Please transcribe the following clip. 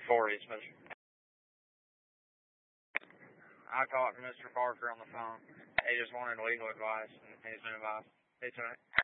40s, Mr. I talked to Mr. Parker on the phone. He just wanted legal advice, and he's been advised. Hey, tonight.